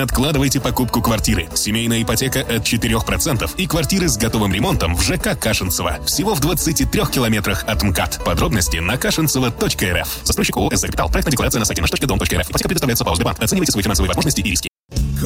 откладывайте покупку квартиры. Семейная ипотека от 4% и квартиры с готовым ремонтом в ЖК Кашинцево. Всего в 23 километрах от МКАД. Подробности на кашинцево.рф. Застройщик ООО «СЗ Капитал». Проектная декларация на сайте наш.дом.рф. Ипотека предоставляется по ОСББанк. Оценивайте свои финансовые возможности и риски.